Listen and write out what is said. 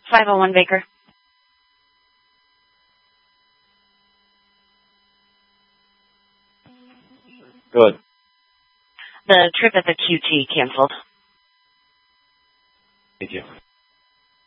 501 Baker. Good. The trip at the QT canceled. Thank you.